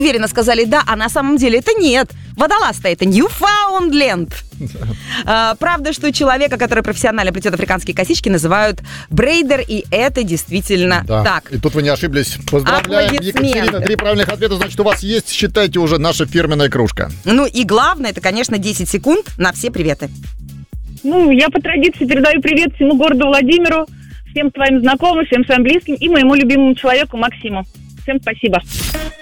уверенно сказали да, а на самом деле это нет. Водолаз-то это Ньюфаундленд. Правда, что человека, который профессионально плетет африканские косички, называют брейдер, и это действительно так. И тут вы не ошиблись. Поздравляем, Екатерина. 3 правильных ответа, значит, у вас есть, считайте, уже наша фирменная кружка. Ну и главное, это, конечно, 10 секунд на все приветы. Ну, я по традиции передаю привет всему городу Владимиру, всем своим знакомым, всем своим близким и моему любимому человеку Максиму. Всем спасибо.